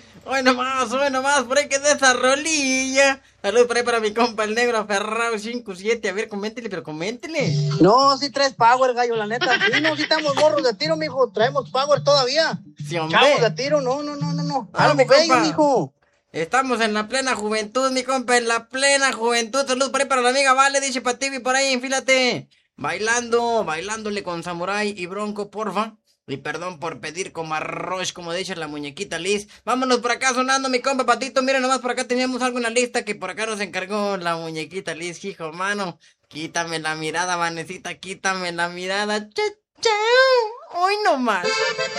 Hoy nomás, por ahí que de esa rolilla. Salud por ahí para mi compa el negro aferrado 5-7. A ver, coméntele, pero coméntele. No, sí traes power, gallo, la neta. Sí, no, sí estamos morros de tiro, mijo. Traemos power todavía. Sí, Chavos de hombre. tiro, no, no, no, no, no. No, mi Algo bello, compa. mijo. Estamos en la plena juventud, mi compa, en la plena juventud. Salud por ahí para la amiga Vale, dice Pativi por ahí, enfílate. Bailándole con Samurai y Bronco, porfa. Y perdón por pedir como arroz, como dice la muñequita Liz. Vámonos por acá sonando, mi compa Patito. Mira nomás, por acá teníamos algo en la lista que por acá nos encargó la muñequita Liz, hijo, mano. Quítame la mirada, Vanesita, quítame la mirada. Chao, chao. Hoy nomás.